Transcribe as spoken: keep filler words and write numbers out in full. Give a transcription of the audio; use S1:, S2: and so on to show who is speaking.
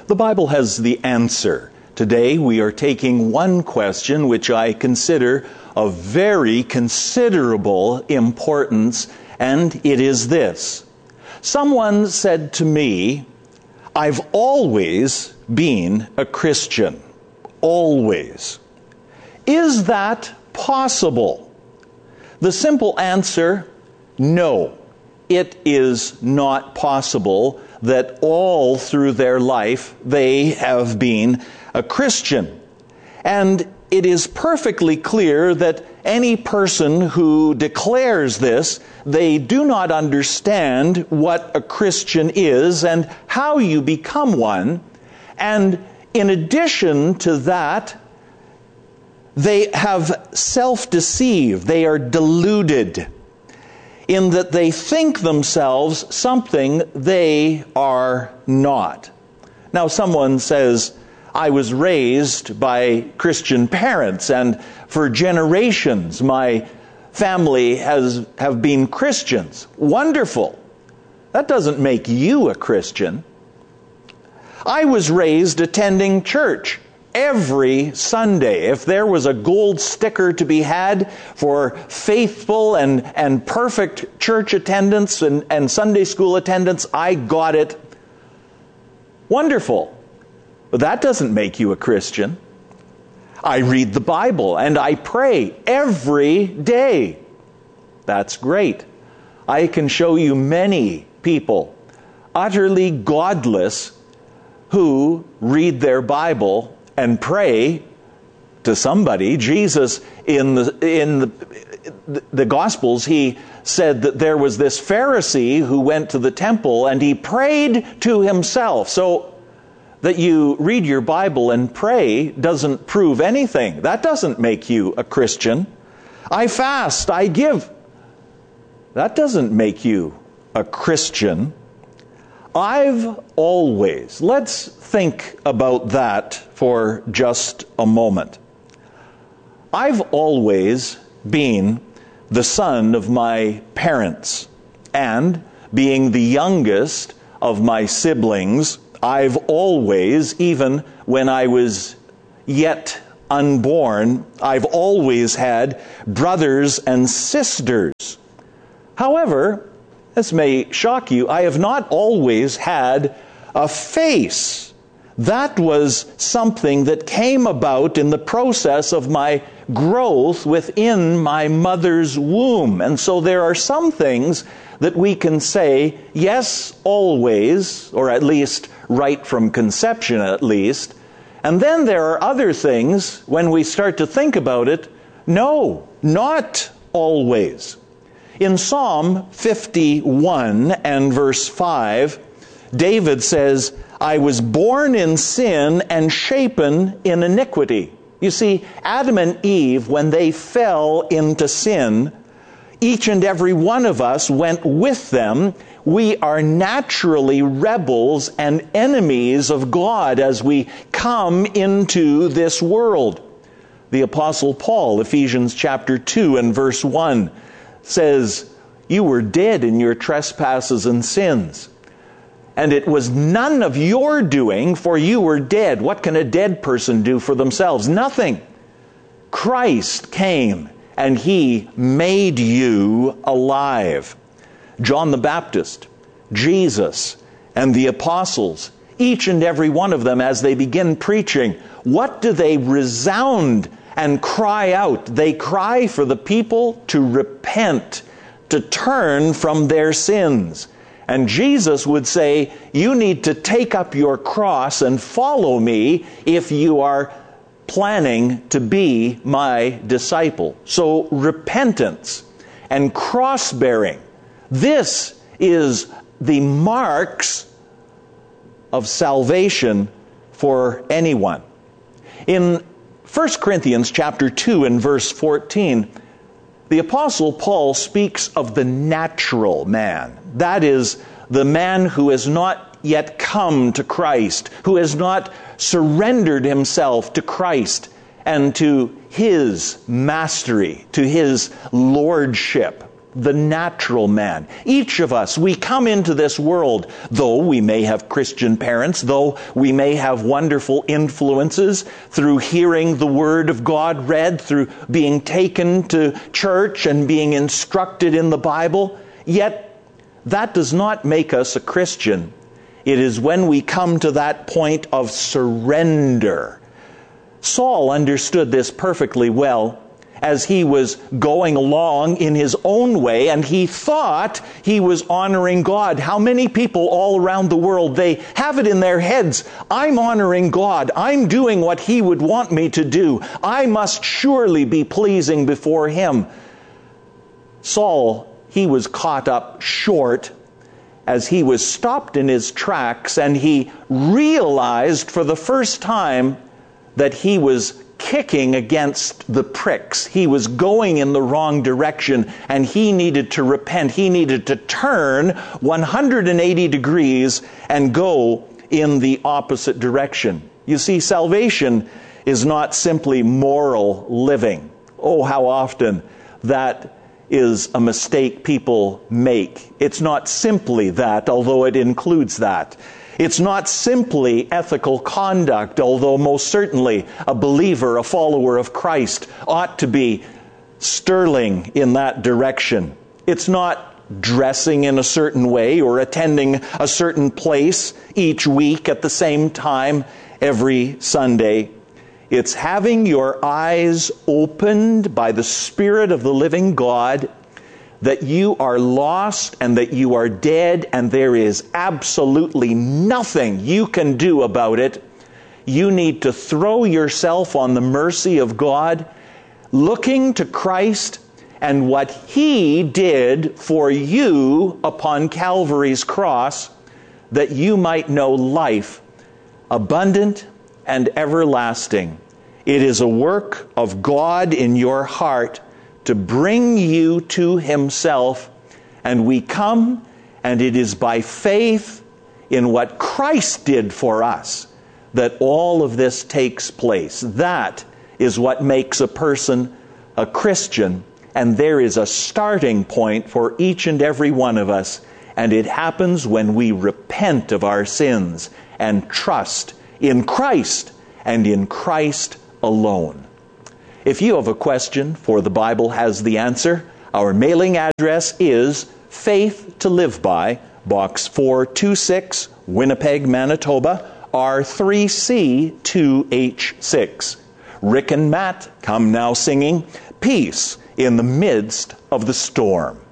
S1: The Bible has the answer. Today we are taking one question which I consider of very considerable importance, and it is this. Someone said to me, "I've always been a Christian." Always. Is that possible? The simple answer, no. It is not possible that all through their life they have been a Christian. And it is perfectly clear that any person who declares this, they do not understand what a Christian is and how you become one. And in addition to that, they have self-deceived. They are deluded in that they think themselves something they are not. Now, someone says, "I was raised by Christian parents, and for generations my family has have been Christians." Wonderful. That doesn't make you a Christian. I was raised attending church every Sunday. If there was a gold sticker to be had for faithful and, and perfect church attendance and, and Sunday school attendance, I got it. Wonderful. But that doesn't make you a Christian. I read the Bible and I pray every day. That's great. I can show you many people, utterly godless, who read their Bible and pray to somebody. Jesus, in the in the, the Gospels, he said that there was this Pharisee who went to the temple and he prayed to himself. So that you read your Bible and pray doesn't prove anything. That doesn't make you a Christian. I fast, I give. That doesn't make you a Christian. I've always, let's think about that for just a moment. I've always been the son of my parents, and being the youngest of my siblings, I've always, even when I was yet unborn, I've always had brothers and sisters. However, this may shock you, I have not always had a face. That was something that came about in the process of my growth within my mother's womb. And so there are some things that we can say, yes, always, or at least right from conception at least. And then there are other things, when we start to think about it, no, not always. In Psalm fifty-one and verse five, David says, "I was born in sin and shapen in iniquity." You see, Adam and Eve, when they fell into sin, each and every one of us went with them. We are naturally rebels and enemies of God as we come into this world. The Apostle Paul, Ephesians chapter two and verse one, says, "You were dead in your trespasses and sins. And it was none of your doing, for you were dead." What can a dead person do for themselves? Nothing. Christ came and He made you alive. John the Baptist, Jesus, and the apostles, each and every one of them, as they begin preaching, what do they resound and cry out? They cry for the people to repent, to turn from their sins. And Jesus would say, you need to take up your cross and follow me if you are planning to be my disciple. So repentance and cross-bearing, this is the marks of salvation for anyone. In First Corinthians chapter two and verse fourteen, the Apostle Paul speaks of the natural man. That is, the man who has not yet come to Christ, who has not surrendered himself to Christ and to His mastery, to His lordship. the natural man. Each of us, we come into this world, though we may have Christian parents, though we may have wonderful influences through hearing the Word of God read, through being taken to church and being instructed in the Bible, yet that does not make us a Christian. It is when we come to that point of surrender. Saul understood this perfectly well as he was going along in his own way, and he thought he was honoring God. How many people all around the world, they have it in their heads, I'm honoring God. I'm doing what He would want me to do. I must surely be pleasing before Him. Saul, he was caught up short as he was stopped in his tracks, and he realized for the first time that he was kicking against the pricks. He was going in the wrong direction, and he needed to repent. He needed to turn one hundred eighty degrees and go in the opposite direction. You see, salvation is not simply moral living. Oh, how often that is a mistake people make. It's not simply that, although it includes that. It's not simply ethical conduct, although most certainly a believer, a follower of Christ, ought to be sterling in that direction. It's not dressing in a certain way or attending a certain place each week at the same time every Sunday. It's having your eyes opened by the Spirit of the living God that you are lost and that you are dead and there is absolutely nothing you can do about it. You need to throw yourself on the mercy of God, looking to Christ and what He did for you upon Calvary's cross, that you might know life abundant and everlasting. It is a work of God in your heart to bring you to Himself, and we come, and it is by faith in what Christ did for us that all of this takes place. That is what makes a person a Christian, and there is a starting point for each and every one of us, and it happens when we repent of our sins and trust in Christ and in Christ alone. If you have a question for The Bible Has the Answer, our mailing address is Faith to Live By, Box four two six, Winnipeg, Manitoba, R three C two H six. Rick and Matt come now singing Peace in the Midst of the Storm.